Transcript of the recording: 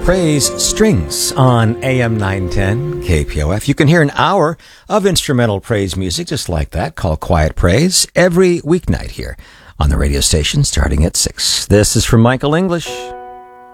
Praise Strings on AM 910 KPOF. You can hear an hour of instrumental praise music just like that, called Quiet Praise, every weeknight here on the radio station starting at 6. This is from Michael English.